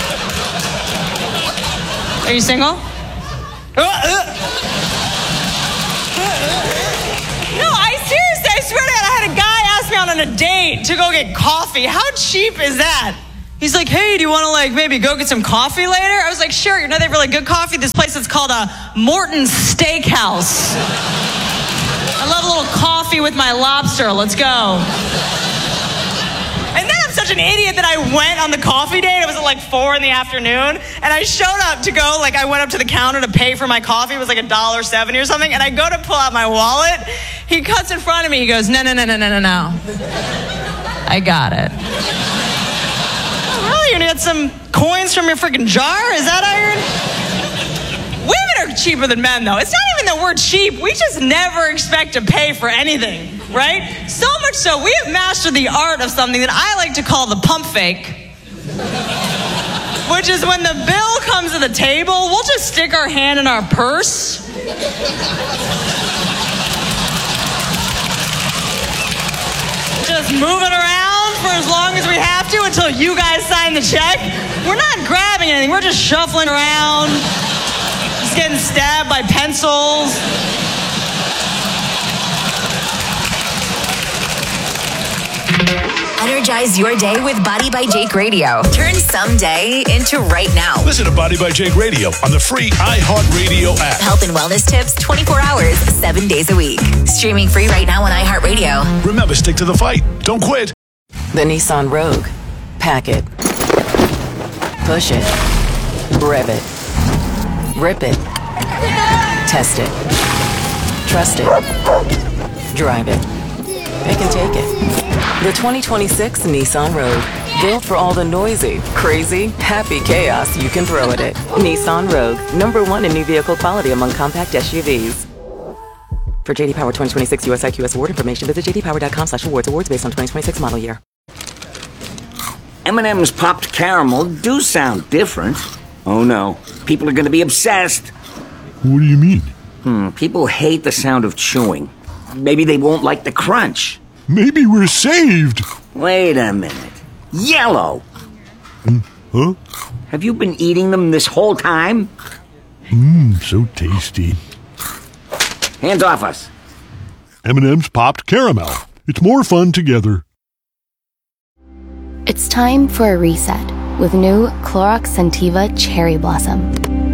Are you single? No, I swear to God, I had a guy ask me out on a date to go get coffee. How cheap is that? He's like, hey, do you want to like maybe go get some coffee later? I was like, sure. You know they have really good coffee? This place is called Morton's Steakhouse. I love a little coffee with my lobster. Let's go. And then I'm such an idiot that I went on the coffee date. It was at like 4 p.m, and I showed up to go, like I went up to the counter to pay for my coffee. It was like $1.70 or something. And I go to pull out my wallet. He cuts in front of me. He goes, no. I got it. Oh, really? You're gonna get some coins from your freaking jar? Is that iron? Women are cheaper than men, though. It's not even that we're cheap. We just never expect to pay for anything, right? So much so, we have mastered the art of something that I like to call the pump fake, which is when the bill comes to the table, we'll just stick our hand in our purse. Just move it around for as long as we have to until you guys sign the check. We're not grabbing anything. We're just shuffling around. Just getting stabbed by pencils. Energize your day with Body by Jake Radio. Turn someday into right now. Listen to Body by Jake Radio on the free iHeartRadio app. Health and wellness tips 24 hours, 7 days a week. Streaming free right now on iHeartRadio. Remember, stick to the fight. Don't quit. The Nissan Rogue. Pack it. Push it. Rev it. Rip it. Test it. Trust it. Drive it. Pick and take it. The 2026 Nissan Rogue. Built for all the noisy, crazy, happy chaos you can throw at it. Nissan Rogue. #1 in new vehicle quality among compact SUVs. For JD Power 2026 US IQS award information, visit jdpower.com/awards. Awards based on 2026 model year. M&M's popped caramel do sound different. Oh no, people are going to be obsessed. What do you mean? People hate the sound of chewing. Maybe they won't like the crunch. Maybe we're saved. Wait a minute. Yellow. Huh? Have you been eating them this whole time? So tasty. Hands off us. M&M's popped caramel. It's more fun together. It's time for a reset with new Clorox Scentiva Cherry Blossom.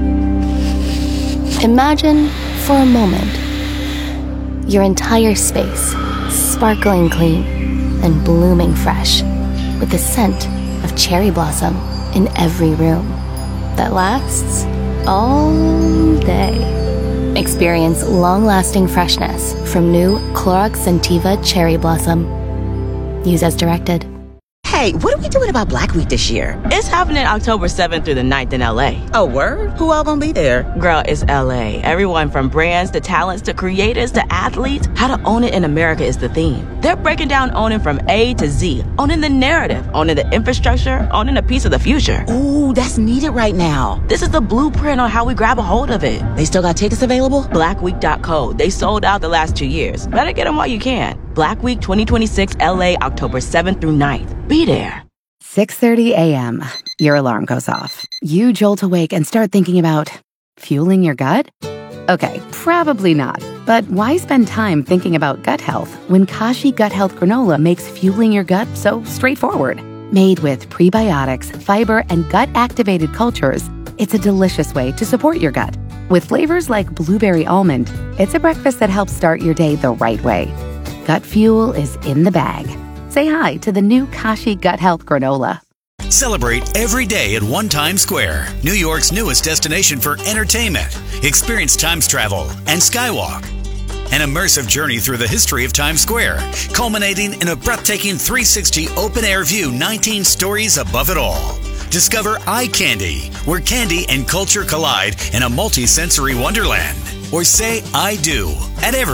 Imagine, for a moment, your entire space sparkling clean and blooming fresh with the scent of cherry blossom in every room that lasts all day. Experience long-lasting freshness from new Clorox Scentiva Cherry Blossom. Use as directed. Hey, what are we doing about Black Week this year? It's happening October 7th through the 9th in LA. Oh, word? Who all gonna be there? Girl, it's LA. Everyone from brands to talents to creators to athletes. How to own it in America is the theme. They're breaking down owning from A to Z. Owning the narrative, owning the infrastructure, owning a piece of the future. Ooh, that's needed right now. This is the blueprint on how we grab a hold of it. They still got tickets available? Blackweek.co. They sold out the last 2 years. Better get them while you can. Black Week 2026 LA, October 7th through 9th. Be there. 6:30 a.m. Your alarm goes off. You jolt awake and start thinking about fueling your gut? Okay, probably not. But why spend time thinking about gut health when Kashi Gut Health Granola makes fueling your gut so straightforward? Made with prebiotics, fiber, and gut-activated cultures, it's a delicious way to support your gut. With flavors like blueberry almond, it's a breakfast that helps start your day the right way. Gut fuel is in the bag. Say hi to the new Kashi Gut Health Granola. Celebrate every day at One Times Square, New York's newest destination for entertainment. Experience Times travel and Skywalk. An immersive journey through the history of Times Square, culminating in a breathtaking 360 open-air view 19 stories above it all. Discover Eye Candy, where candy and culture collide in a multi-sensory wonderland. Or say I do at Ever,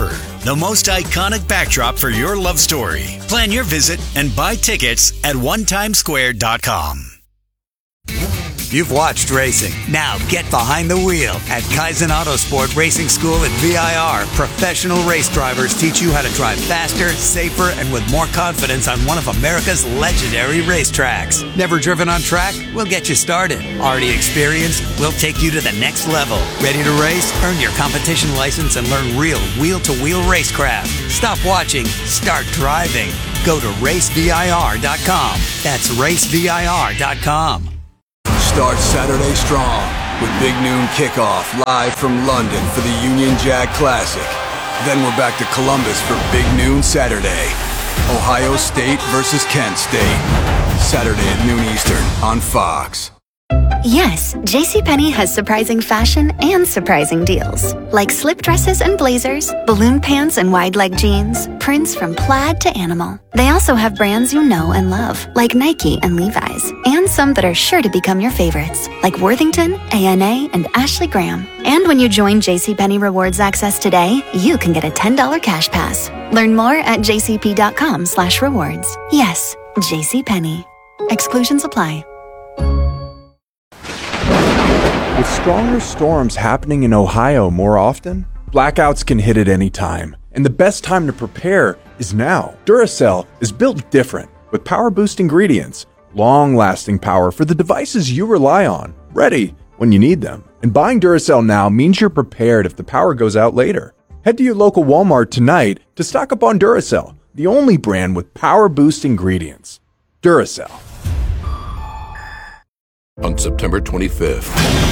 the most iconic backdrop for your love story. Plan your visit and buy tickets at onetimesquare.com. You've watched racing. Now get behind the wheel at Kaizen Autosport Racing School at VIR. Professional race drivers teach you how to drive faster, safer, and with more confidence on one of America's legendary racetracks. Never driven on track? We'll get you started. Already experienced? We'll take you to the next level. Ready to race? Earn your competition license and learn real wheel-to-wheel racecraft. Stop watching. Start driving. Go to racevir.com. That's racevir.com. Start Saturday strong with Big Noon Kickoff live from London for the Union Jack Classic. Then we're back to Columbus for Big Noon Saturday. Ohio State versus Kent State. Saturday at noon Eastern on Fox. Yes, JCPenney has surprising fashion and surprising deals. Like slip dresses and blazers, balloon pants and wide leg jeans, prints from plaid to animal. They also have brands you know and love, like Nike and Levi's, and some that are sure to become your favorites, like Worthington, A&A, and Ashley Graham. And when you join JCPenney Rewards Access today, you can get a $10 cash pass. Learn more at jcp.com/rewards. Yes, JCPenney. Exclusions apply. With stronger storms happening in Ohio more often, blackouts can hit at any time, and the best time to prepare is now. Duracell is built different, with power-boost ingredients, long-lasting power for the devices you rely on, ready when you need them. And buying Duracell now means you're prepared if the power goes out later. Head to your local Walmart tonight to stock up on Duracell, the only brand with power-boost ingredients. Duracell. On September 25th.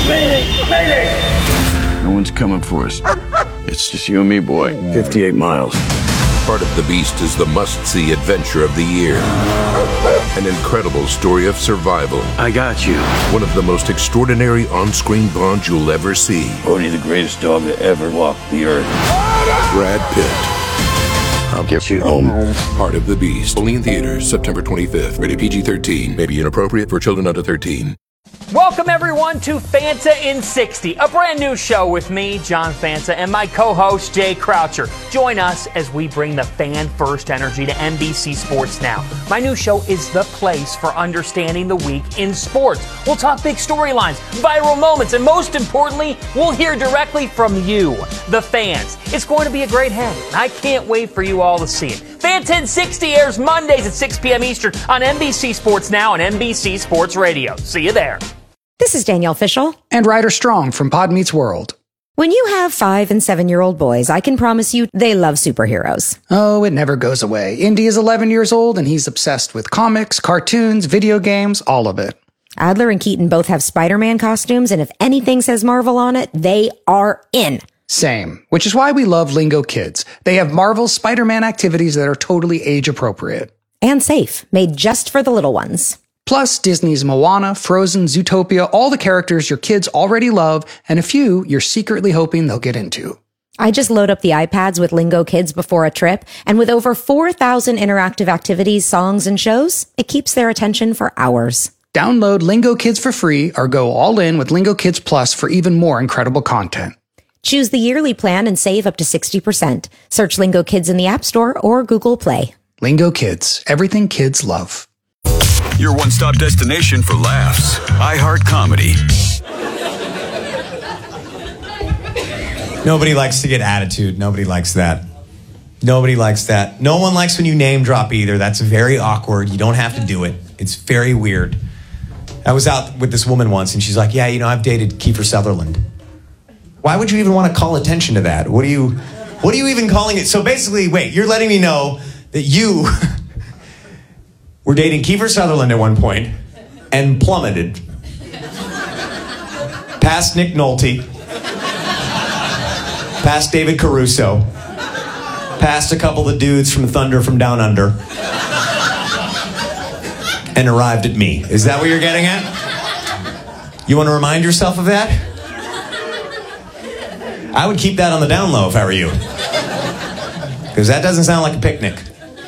No one's coming for us. It's just you and me, boy. 58 miles. Part of the Beast is the must-see adventure of the year. An incredible story of survival. I got you. One of the most extraordinary on-screen bonds you'll ever see. Odie, the greatest dog to ever walk the earth. Brad Pitt. I'll get you home. Part of the Beast. Only in theaters, September 25th. Rated PG-13. May be inappropriate for children under 13. Welcome, everyone, to Fanta in 60, a brand new show with me, John Fanta, and my co-host, Jay Croucher. Join us as we bring the fan-first energy to NBC Sports Now. My new show is the place for understanding the week in sports. We'll talk big storylines, viral moments, and most importantly, we'll hear directly from you, the fans. It's going to be a great hang, and I can't wait for you all to see it. Fanta in 60 airs Mondays at 6 p.m. Eastern on NBC Sports Now and NBC Sports Radio. See you there. This is Danielle Fishel. And Ryder Strong from Pod Meets World. When you have 5- and 7-year-old boys, I can promise you they love superheroes. Oh, it never goes away. Indy is 11 years old and he's obsessed with comics, cartoons, video games, all of it. Adler and Keaton both have Spider-Man costumes, and if anything says Marvel on it, they are in. Same, which is why we love Lingo Kids. They have Marvel's Spider-Man activities that are totally age-appropriate. And safe, made just for the little ones. Plus, Disney's Moana, Frozen, Zootopia, all the characters your kids already love, and a few you're secretly hoping they'll get into. I just load up the iPads with Lingo Kids before a trip, and with over 4,000 interactive activities, songs, and shows, it keeps their attention for hours. Download Lingo Kids for free or go all in with Lingo Kids Plus for even more incredible content. Choose the yearly plan and save up to 60%. Search Lingo Kids in the App Store or Google Play. Lingo Kids, everything kids love. Your one-stop destination for laughs. iHeart Comedy. Nobody likes to get attitude. Nobody likes that. Nobody likes that. No one likes when you name drop either. That's very awkward. You don't have to do it. It's very weird. I was out with this woman once, and she's like, yeah, I've dated Kiefer Sutherland. Why would you even want to call attention to that? What are you even calling it? So basically, wait, you're letting me know that you were dating Kiefer Sutherland at one point and plummeted past Nick Nolte, past David Caruso, past a couple of dudes from Thunder from Down Under, and arrived at me. Is that what you're getting at? You want to remind yourself of that? I would keep that on the down low if I were you. Because that doesn't sound like a picnic.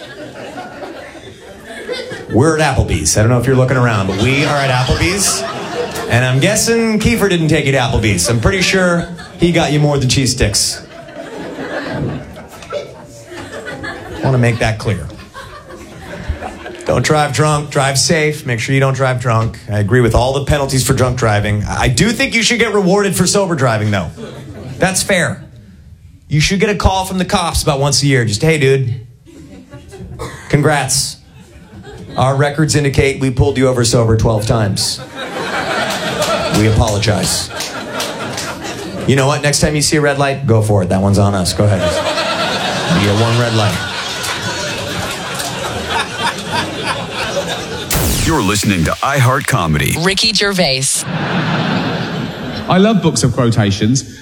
We're at Applebee's. I don't know if you're looking around, but we are at Applebee's. And I'm guessing Kiefer didn't take you to Applebee's. I'm pretty sure he got you more than cheese sticks. want to make that clear. Don't drive drunk, drive safe, make sure you don't drive drunk. I agree with all the penalties for drunk driving. I do think you should get rewarded for sober driving, though. That's fair. You should get a call from the cops about once a year. Just, hey, dude, congrats. Our records indicate we pulled you over sober 12 times. We apologize. You know what? Next time you see a red light, go for it. That one's on us. Go ahead. You get one red light. You're listening to iHeart Comedy. Ricky Gervais. I love books of quotations.